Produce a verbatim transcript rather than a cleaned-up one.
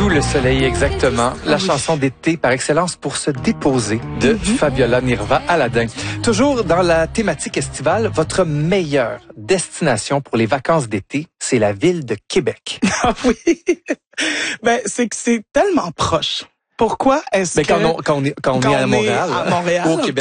Sous le soleil, exactement. La chanson d'été par excellence pour se déposer de mm-hmm. Fabiola Nirva Aladin. Toujours dans la thématique estivale, votre meilleure destination pour les vacances d'été, c'est la ville de Québec. Ah oui! Ben, c'est que c'est tellement proche. Pourquoi est-ce Mais que... quand on, quand on est, quand on quand est à on Montréal, est à Montréal ou au Québec,